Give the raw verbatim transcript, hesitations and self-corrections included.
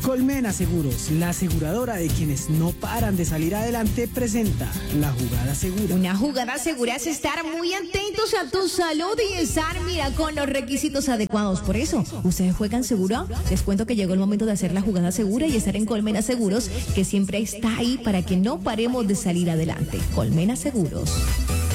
Colmena Seguros, la aseguradora de quienes no paran de salir adelante, presenta la jugada segura. Una jugada segura es estar muy atentos a tu salud y estar, mira, con los requisitos adecuados. Por eso, ¿ustedes juegan seguro? Les cuento que llegó el momento de hacer la jugada segura y estar en Colmena Seguros, que siempre está ahí para que no paremos de salir adelante. Colmena Seguros.